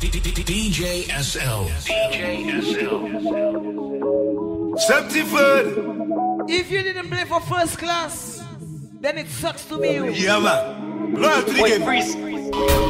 DJ SL. Septiford. If you didn't play for first class, then it sucks to be you. Yeah, man. Loyal to the game.